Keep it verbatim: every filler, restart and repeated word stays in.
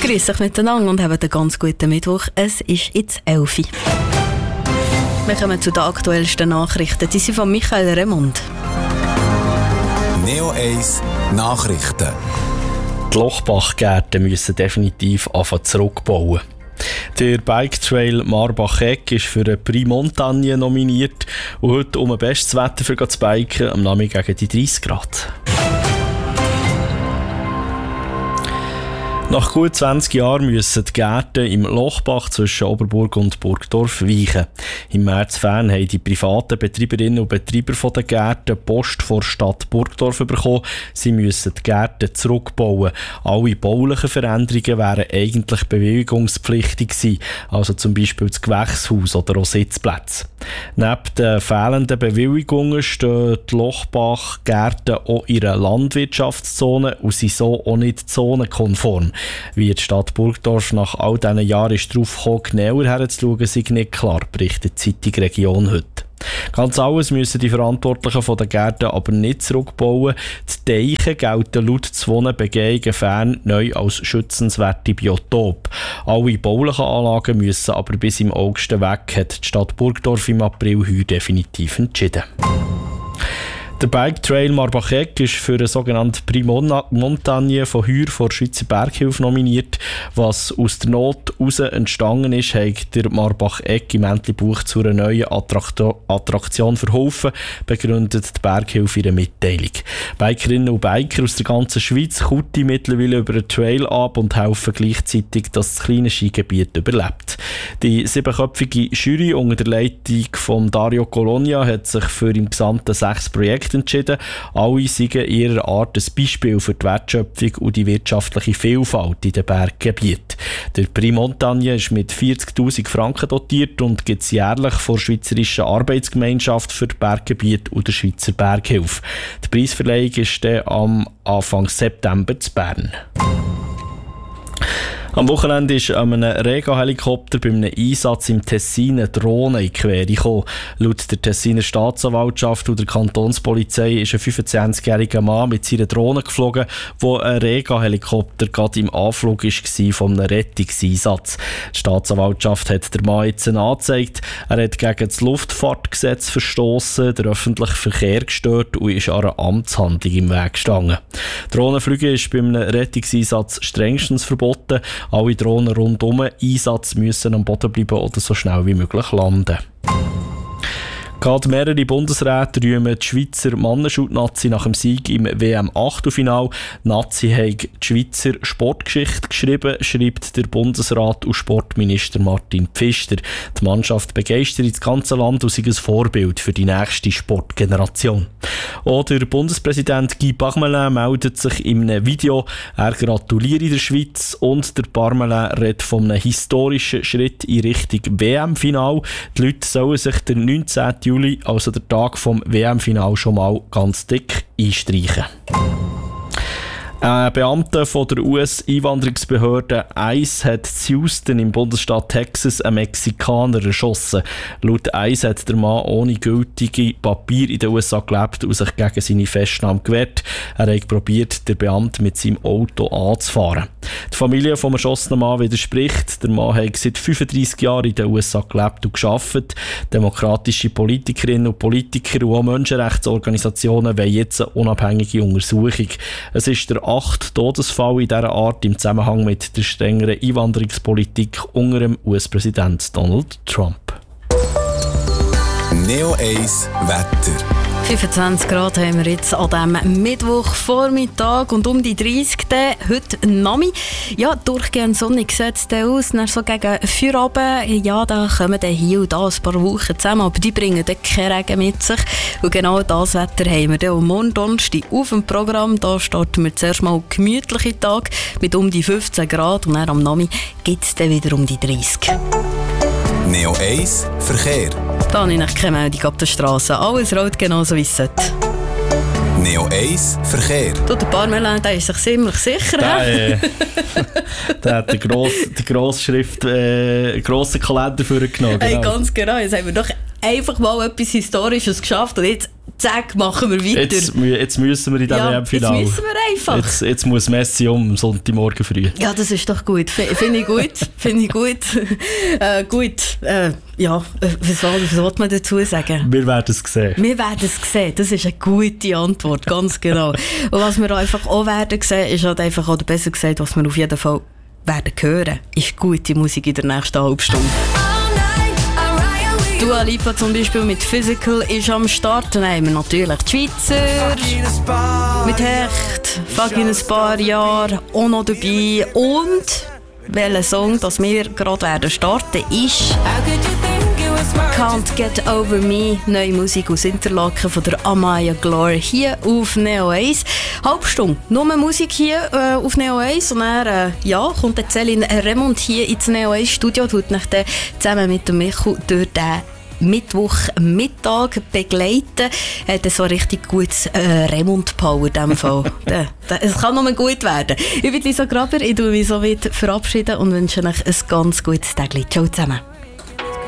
Grüß euch miteinander und habt einen ganz guten Mittwoch. Es ist jetzt elf Uhr. Wir kommen zu den aktuellsten Nachrichten. Die sind von Michael Remund. Neo eins Nachrichten. Die Lochbachgärten müssen definitiv anfangen zurückbauen. Der Bike Trail Marbach-Eck ist für eine Prix Montagne nominiert und heute um ein bestes Wetter für zu biken, am Nachmittag gegen die dreißig Grad. Nach gut zwanzig Jahren müssen die Gärten im Lochbach zwischen Oberburg und Burgdorf weichen. Im März fern haben die privaten Betreiberinnen und Betreiber der Gärten Post vor Stadt Burgdorf bekommen. Sie müssen die Gärten zurückbauen. Alle baulichen Veränderungen wären eigentlich bewilligungspflichtig gewesen, also zum Beispiel das Gewächshaus oder auch Sitzplätze. Neben den fehlenden Bewilligungen stehen die Lochbach-Gärten auch in einer Landwirtschaftszone und sind so auch nicht zonenkonform. Wie die Stadt Burgdorf nach all diesen Jahren ist darauf gekommen, genauer herzuschauen, sei nicht klar, berichtet die Zeitung Region heute. Ganz alles müssen die Verantwortlichen von den Gärten aber nicht zurückbauen. Die Teiche gelten laut zwei Begehungen fern neu als schützenswerte Biotop. Alle baulichen Anlagen müssen aber bis im August weg, hat die Stadt Burgdorf im April heuer definitiv entschieden. Der Bike Trail Marbach-Eck ist für eine sogenannte Prix Montagne von heuer vor der Schweizer Berghilfe nominiert. Was aus der Not heraus entstanden ist, hat der Marbach-Eck im Entlebuch zu einer neuen Attrakto- Attraktion verholfen, begründet die Berghilfe in einer Mitteilung. Bikerinnen und Biker aus der ganzen Schweiz kutten mittlerweile über den Trail ab und helfen gleichzeitig, dass das kleine Skigebiet überlebt. Die siebenköpfige Jury unter der Leitung von Dario Colonia hat sich für im Gesamten sechs Projekte entschieden. Alle sind in ihrer Art ein Beispiel für die Wertschöpfung und die wirtschaftliche Vielfalt in den Berggebieten. Der Prix Montagne ist mit vierzigtausend Franken dotiert und gibt es jährlich von der Schweizerischen Arbeitsgemeinschaft für die Berggebiete und der Schweizer Berghilfe. Die Preisverleihung ist dann am Anfang September zu Bern. Am Wochenende ist an einem Rega-Helikopter bei einem Einsatz im Tessin eine Drohne in die Quere gekommen. Laut der Tessiner Staatsanwaltschaft und der Kantonspolizei ist ein fünfundzwanzigjähriger Mann mit seiner Drohne geflogen, wo ein Rega-Helikopter gerade im Anflug war von einem Rettungseinsatz. Die Staatsanwaltschaft hat den Mann jetzt angezeigt. Er hat gegen das Luftfahrtgesetz verstoßen, den öffentlichen Verkehr gestört und ist an einer Amtshandlung im Weg gestanden. Drohnenflüge ist bei einem Rettungseinsatz strengstens verboten. Alle Drohnen rundum Einsatz müssen am Boden bleiben oder so schnell wie möglich landen. Gerade mehrere Bundesräte rühmen die Schweizer Mannenschut-Nazi nach dem Sieg im W M-Achtelfinale. Nazi hat die Schweizer Sportgeschichte geschrieben, schreibt der Bundesrat und Sportminister Martin Pfister. Die Mannschaft begeistert das ganze Land und sei ein Vorbild für die nächste Sportgeneration. Auch der Bundespräsident Guy Parmelin meldet sich in einem Video. Er gratuliere der Schweiz und der Parmelin redet von einem historischen Schritt in Richtung W M-Final. Die Leute sollen sich den neunzehnten Juli, also der Tag vom W M-Final, schon mal ganz dick einstreichen. Ein Beamter von der U S-Einwanderungsbehörde ICE hat in Houston im Bundesstaat Texas einen Mexikaner erschossen. Laut ICE hat der Mann ohne gültige Papiere in den U S A gelebt und sich gegen seine Festnahme gewehrt. Er hat probiert, den Beamten mit seinem Auto anzufahren. Die Familie vom erschossenen Mann widerspricht. Der Mann hat seit fünfunddreissig Jahren in den U S A gelebt und gearbeitet. Demokratische Politikerinnen und Politiker und auch Menschenrechtsorganisationen wollen jetzt eine unabhängige Untersuchung. Es ist der acht Todesfall in dieser Art im Zusammenhang mit der strengeren Einwanderungspolitik unter dem U S-Präsidenten Donald Trump. Neo eins Wetter. fünfundzwanzig Grad haben wir jetzt an diesem Mittwochvormittag und um die dreißig dann heute Nami. Ja, durchgehend sonnig sieht es aus. Dann so gegen Feierabend, ja, da kommen dann hier und da ein paar Wochen zusammen, aber die bringen dann keinen Regen mit sich. Und genau das Wetter haben wir dann am morgen Donnerstag auf dem Programm. Da starten wir zuerst mal gemütliche Tag mit um die fünfzehn Grad und dann am Nami gibt es dann wieder um die dreißig. Neo eins Verkehr. Da habe ich keine Meldung ab der Straße. Alles rot, genauso wie es sollte. Neo eins Verkehr. Du, der Parmelin, der ist sich ziemlich sicher. Der, äh, der hat die grosse, die grosse Schrift, äh, grossen Kalender vorgenommen. Hey, ganz genau. Jetzt haben wir doch einfach mal etwas Historisches geschafft und jetzt, zack, machen wir weiter. Jetzt, jetzt müssen wir in diesem ja, W M-Finale. Jetzt müssen wir einfach. Jetzt, jetzt muss Messi um am Sonntagmorgen früh. Ja, das ist doch gut. F- Finde ich gut. Finde ich gut. äh, gut. Äh, ja, äh, was soll, was soll man dazu sagen? Wir werden es sehen. Wir werden es sehen. Das ist eine gute Antwort, ganz genau. Und was wir einfach auch werden sehen, ist halt einfach, oder besser gesagt, was wir auf jeden Fall werden hören, ist gute Musik in der nächsten halben Stunde. Dua Lipa zum Beispiel mit Physical ist am Start. Dann haben wir natürlich die Schweizer mit Hecht, Fuck in ein paar Jahre auch noch dabei. Und welcher Song, das wir gerade werden starten, ist Can't Get Over Me, neue Musik aus Interlaken von der Amaya Glor hier auf Neo eins. Halbstunde, nur Musik hier äh, auf Neo eins und dann äh, ja, kommt der Céline Remond hier ins Neo eins Studio, tut nach dann zusammen mit dem Michu durch den Mittwochmittag begleiten. Hat so richtig gutes äh, Remond-Power in diesem Fall. da, da, es kann nur gut werden. Ich bin Lisa Graber, ich tue mich so weit verabschieden und wünsche euch ein ganz gutes Tag. Ciao zusammen.